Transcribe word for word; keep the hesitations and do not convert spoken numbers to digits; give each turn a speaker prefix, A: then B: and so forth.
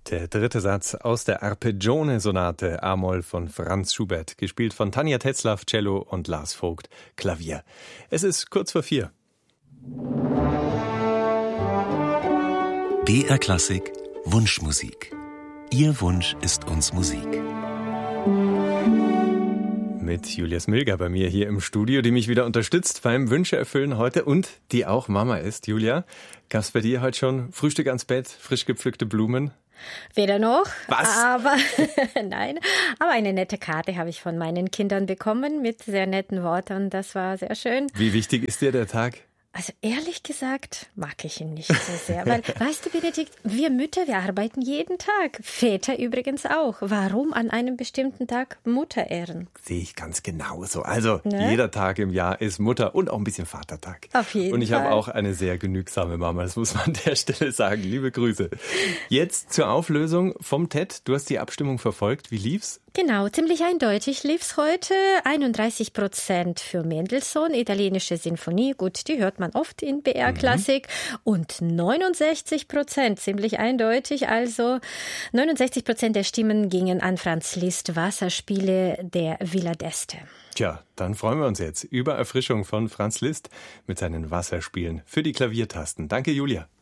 A: Der dritte Satz aus der Arpeggione-Sonate A-Moll von Franz Schubert, gespielt von Tanja Tetzlaff, Cello und Lars Vogt, Klavier. Es ist kurz vor vier.
B: B R Klassik Wunschmusik. Ihr Wunsch ist uns Musik.
A: Mit Julia Smilger bei mir hier im Studio, die mich wieder unterstützt beim Wünsche erfüllen heute und die auch Mama ist. Julia, gab's bei dir heute schon Frühstück ans Bett, frisch gepflückte Blumen?
C: Weder noch,
A: Was?
C: aber nein, aber eine nette Karte habe ich von meinen Kindern bekommen mit sehr netten Worten. Das war sehr schön.
A: Wie wichtig ist dir der Tag?
C: Also ehrlich gesagt mag ich ihn nicht so sehr, weil, weißt du, Benedikt, wir Mütter, wir arbeiten jeden Tag. Väter übrigens auch. Warum an einem bestimmten Tag Mutter ehren?
A: Sehe ich ganz genauso. Also
C: Ne?
A: jeder Tag im Jahr ist Mutter- und auch ein bisschen Vatertag.
C: Auf jeden
A: Und ich
C: Fall.
A: habe auch eine sehr genügsame Mama, das muss man an der Stelle sagen. Liebe Grüße. Jetzt zur Auflösung vom T E D. Du hast die Abstimmung verfolgt. Wie lief's?
C: Genau, ziemlich eindeutig lief's heute. einunddreißig Prozent für Mendelssohn, italienische Sinfonie. Gut, die hört man oft in B R Klassik. Mhm. Und neunundsechzig Prozent, ziemlich eindeutig. Also neunundsechzig Prozent der Stimmen gingen an Franz Liszt, Wasserspiele der Villa d'Este.
A: Tja, dann freuen wir uns jetzt über Erfrischung von Franz Liszt mit seinen Wasserspielen für die Klaviertasten. Danke, Julia.